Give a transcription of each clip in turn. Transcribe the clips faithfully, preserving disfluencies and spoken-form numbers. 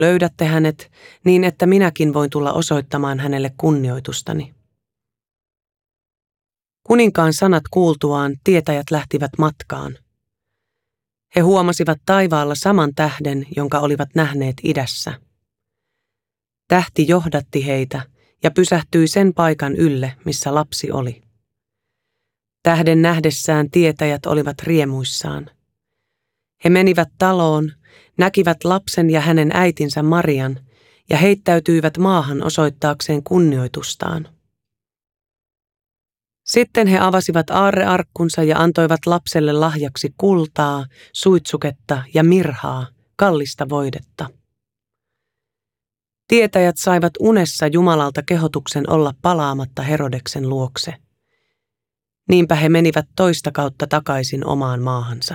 löydätte hänet niin, että minäkin voin tulla osoittamaan hänelle kunnioitustani. Kuninkaan sanat kuultuaan tietäjät lähtivät matkaan. He huomasivat taivaalla saman tähden, jonka olivat nähneet idässä. Tähti johdatti heitä ja pysähtyi sen paikan ylle, missä lapsi oli. Tähden nähdessään tietäjät olivat riemuissaan. He menivät taloon, näkivät lapsen ja hänen äitinsä Marian ja heittäytyivät maahan osoittaakseen kunnioitustaan. Sitten he avasivat aarrearkkunsa ja antoivat lapselle lahjaksi kultaa, suitsuketta ja mirhaa, kallista voidetta. Tietäjät saivat unessa Jumalalta kehotuksen olla palaamatta Herodeksen luokse. Niinpä he menivät toista kautta takaisin omaan maahansa.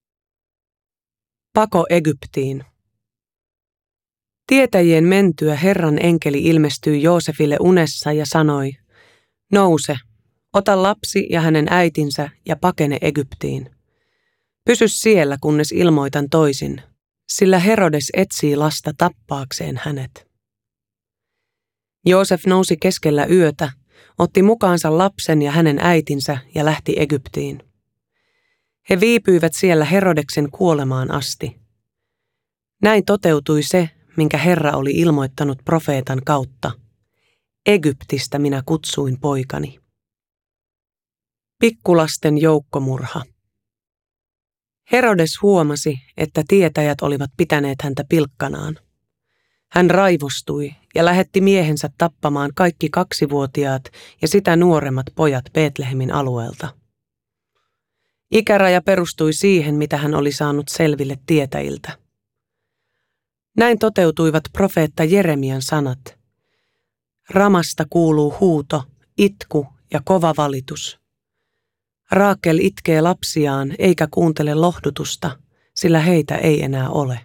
Pako Egyptiin. Tietäjien mentyä Herran enkeli ilmestyi Joosefille unessa ja sanoi, nouse, ota lapsi ja hänen äitinsä ja pakene Egyptiin. Pysy siellä, kunnes ilmoitan toisin, sillä Herodes etsii lasta tappaakseen hänet. Joosef nousi keskellä yötä, otti mukaansa lapsen ja hänen äitinsä ja lähti Egyptiin. He viipyivät siellä Herodeksen kuolemaan asti. Näin toteutui se, minkä Herra oli ilmoittanut profeetan kautta. Egyptistä minä kutsuin poikani. Pikkulasten joukkomurha. Herodes huomasi, että tietäjät olivat pitäneet häntä pilkkanaan. Hän raivostui ja lähetti miehensä tappamaan kaikki kaksivuotiaat ja sitä nuoremmat pojat Betlehemin alueelta. Ikäraja perustui siihen, mitä hän oli saanut selville tietäjiltä. Näin toteutuivat profeetta Jeremian sanat. Ramasta kuuluu huuto, itku ja kova valitus. Raakel itkee lapsiaan eikä kuuntele lohdutusta, sillä heitä ei enää ole.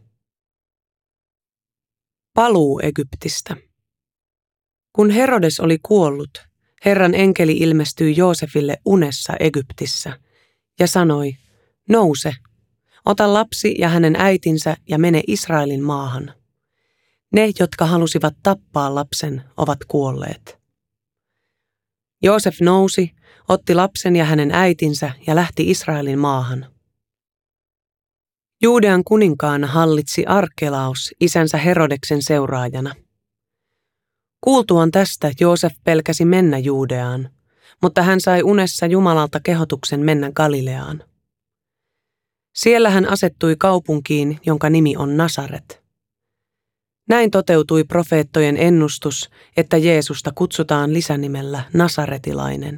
Paluu Egyptistä. Kun Herodes oli kuollut, Herran enkeli ilmestyi Joosefille unessa Egyptissä ja sanoi, nouse, ota lapsi ja hänen äitinsä ja mene Israelin maahan. Ne, jotka halusivat tappaa lapsen, ovat kuolleet. Joosef nousi, otti lapsen ja hänen äitinsä ja lähti Israelin maahan. Juudean kuninkaana hallitsi Arkelaus isänsä Herodeksen seuraajana. Kuultuaan tästä Joosef pelkäsi mennä Juudeaan, mutta hän sai unessa Jumalalta kehotuksen mennä Galileaan. Siellä hän asettui kaupunkiin, jonka nimi on Nasaret. Näin toteutui profeettojen ennustus, että Jeesusta kutsutaan lisänimellä Nasaretilainen.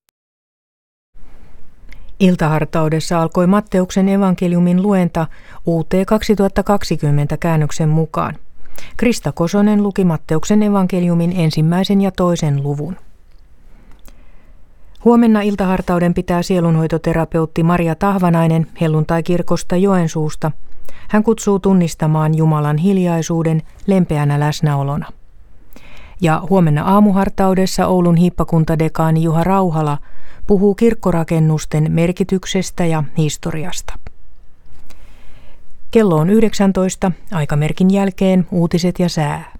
Iltahartaudessa alkoi Matteuksen evankeliumin luenta U T kaksituhattakaksikymmentä käännöksen mukaan. Krista Kosonen luki Matteuksen evankeliumin ensimmäisen ja toisen luvun. Huomenna iltahartauden pitää sielunhoitoterapeutti Maria Tahvanainen helluntai-kirkosta Joensuusta. Hän kutsuu tunnistamaan Jumalan hiljaisuuden lempeänä läsnäolona. Ja huomenna aamuhartaudessa Oulun hiippakuntadekaani Juha Rauhala puhuu kirkkorakennusten merkityksestä ja historiasta. Kello on yhdeksäntoista, aikamerkin jälkeen uutiset ja sää.